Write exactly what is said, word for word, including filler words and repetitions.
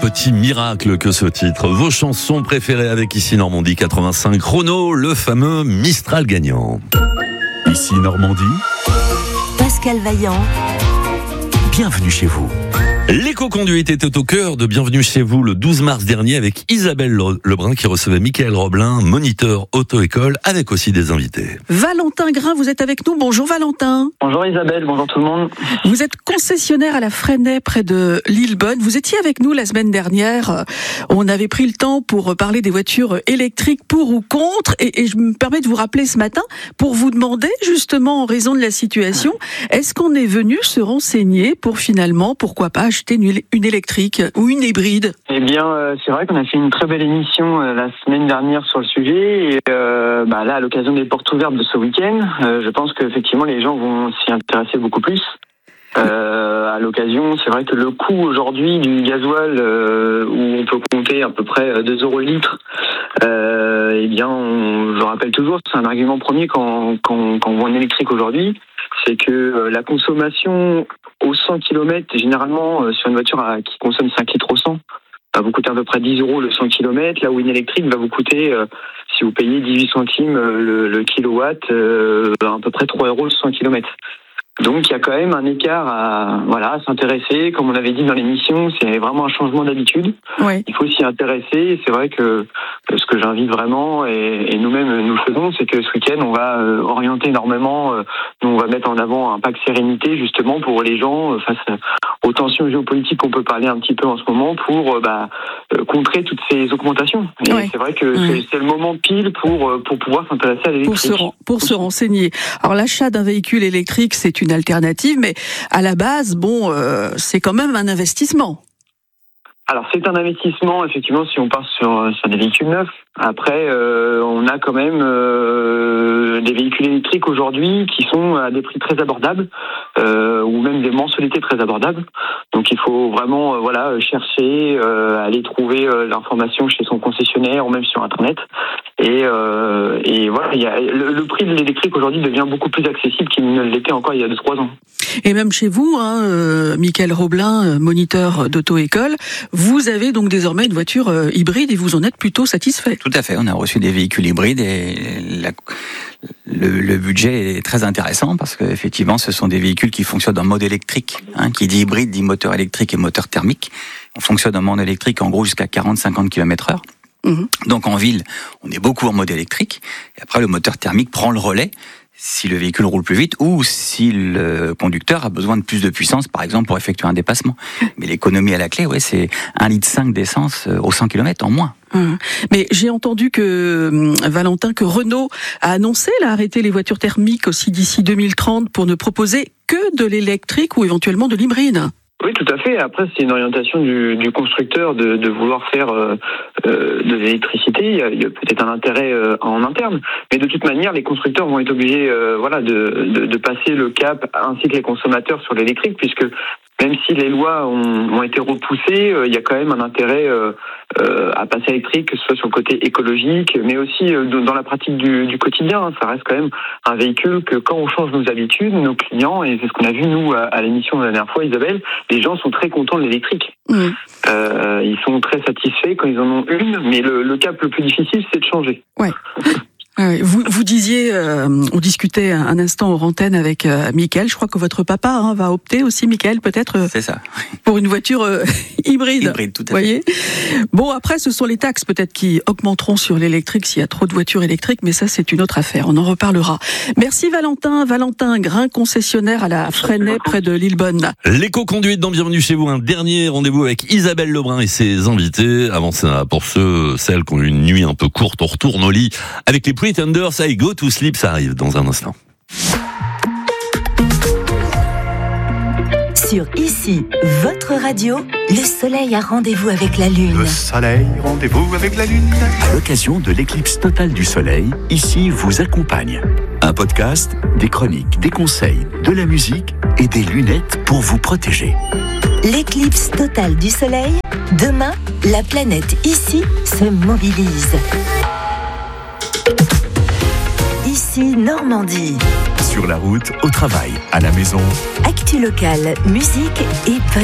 petit miracle que ce titre. Vos chansons préférées avec Ici Normandie quatre-vingt-cinq Renault, le fameux Mistral gagnant. Ici Normandie, Pascal Vaillant. Bienvenue chez vous. L'éco-conduite était au cœur de Bienvenue chez vous le douze mars dernier avec Isabelle Lebrun qui recevait Mickaël Roblin, moniteur auto-école, avec aussi des invités. Valentin Grain, vous êtes avec nous. Bonjour Valentin. Bonjour Isabelle, bonjour tout le monde. Vous êtes concessionnaire à la Fresnay près de Lillebonne. Vous étiez avec nous la semaine dernière. On avait pris le temps pour parler des voitures électriques pour ou contre. Et, et je me permets de vous rappeler ce matin pour vous demander, justement en raison de la situation, est-ce qu'on est venu se renseigner pour finalement, pourquoi pas, acheter une, une électrique ou une hybride? Eh bien, euh, c'est vrai qu'on a fait une très belle émission euh, la semaine dernière sur le sujet. Et euh, bah, là, à l'occasion des portes ouvertes de ce week-end, euh, je pense qu'effectivement, les gens vont s'y intéresser beaucoup plus. Euh, à l'occasion, c'est vrai que le coût aujourd'hui du gasoil, euh, où on peut compter à peu près deux euros le litre, euh, eh bien, on, je rappelle toujours, c'est un argument premier quand, quand, quand on voit un électrique aujourd'hui, c'est que euh, la consommation au cent kilomètres, généralement, euh, sur une voiture à, qui consomme cinq litres au cent, va vous coûter à peu près dix euros le cent kilomètres, là où une électrique va vous coûter, euh, si vous payez dix-huit centimes euh, le, le kilowatt, euh, à peu près trois euros le cent kilomètres. Donc il y a quand même un écart à voilà à s'intéresser. Comme on avait dit dans l'émission, c'est vraiment un changement d'habitude. Oui. Il faut s'y intéresser. Et c'est vrai que ce que j'invite vraiment, et, et nous-mêmes nous le faisons, c'est que ce week-end on va euh, orienter énormément. Euh, nous on va mettre en avant un pack sérénité justement pour les gens euh, face aux tensions géopolitiques qu'on peut parler un petit peu en ce moment pour euh, bah, euh, contrer toutes ces augmentations. Et Oui. c'est vrai que Oui. c'est, c'est le moment pile pour euh, pour pouvoir s'intéresser à l'électrique. Pour se, ren- pour se renseigner. Alors l'achat d'un véhicule électrique, c'est une alternative, mais à la base, bon, euh, c'est quand même un investissement. Alors c'est un investissement, effectivement, si on part sur, sur des véhicules neufs. Après, euh, on a quand même euh, des véhicules électriques aujourd'hui qui sont à des prix très abordables, euh, ou même des mensualités très abordables. Donc il faut vraiment euh, voilà chercher, euh, aller trouver euh, l'information chez son concessionnaire ou même sur Internet. Et, euh, et voilà, il y a, le, le prix de l'électrique aujourd'hui devient beaucoup plus accessible qu'il ne l'était encore il y a deux trois ans. Et même chez vous, hein, euh, Mickaël Roblin, moniteur d'auto-école, vous avez donc désormais une voiture euh, hybride et vous en êtes plutôt satisfait. Tout à fait, on a reçu des véhicules hybrides et la, le, le budget est très intéressant parce qu'effectivement ce sont des véhicules qui fonctionnent en mode électrique. Hein, qui dit hybride dit moteur électrique et moteur thermique. On fonctionne en mode électrique en gros jusqu'à quarante à cinquante kilomètres heure. Mmh. Donc en ville, on est beaucoup en mode électrique et après le moteur thermique prend le relais si le véhicule roule plus vite ou si le conducteur a besoin de plus de puissance, par exemple, pour effectuer un dépassement. Mais l'économie à la clé, ouais, c'est un virgule cinq litre d'essence au cent kilomètres en moins. Hum. Mais j'ai entendu que, Valentin, que Renault a annoncé là, arrêter les voitures thermiques aussi d'ici deux mille trente pour ne proposer que de l'électrique ou éventuellement de l'hybride. Oui, tout à fait. Après, c'est une orientation du, du constructeur de, de vouloir faire euh, euh, de l'électricité. Il y a, il y a peut-être un intérêt euh, en interne, mais de toute manière, les constructeurs vont être obligés, euh, voilà, de, de, de passer le cap ainsi que les consommateurs sur l'électrique, puisque même si les lois ont, ont été repoussées, euh, il y a quand même un intérêt euh, euh, à passer à l'électrique, que ce soit sur le côté écologique, mais aussi euh, dans la pratique du, du quotidien. Hein. Ça reste quand même un véhicule que quand on change nos habitudes, nos clients, et c'est ce qu'on a vu nous à, à l'émission de la dernière fois, Isabelle, les gens sont très contents de l'électrique. Mmh. Euh, ils sont très satisfaits quand ils en ont une, mais le, le cap le plus difficile, c'est de changer. Ouais. Vous, vous disiez, euh, on discutait un instant hors antenne avec euh, Mickaël, je crois que votre papa hein, va opter aussi, Mickaël, peut-être euh, c'est ça. pour une voiture euh, hybride. Hybride, tout à voyez fait. Bon, après, ce sont les taxes peut-être qui augmenteront sur l'électrique s'il y a trop de voitures électriques, mais ça, c'est une autre affaire, on en reparlera. Merci Valentin. Valentin Grain, concessionnaire à la Fresnay, près de Lillebonne. L'éco-conduite dans Bienvenue chez vous, un dernier rendez-vous avec Isabelle Lebrun et ses invités. Avant ça, pour ceux, celles qui ont eu une nuit un peu courte, on retourne au lit avec les Pretenders, I Go to Sleep, ça arrive dans un instant. Sur Ici, votre radio, le soleil a rendez-vous avec la lune. Le soleil, rendez-vous avec la lune. À l'occasion de l'éclipse totale du soleil, Ici vous accompagne. Un podcast, des chroniques, des conseils, de la musique et des lunettes pour vous protéger. L'éclipse totale du soleil, demain, la planète Ici se mobilise. Ici Normandie. Sur la route, au travail, à la maison. Actu locale, musique et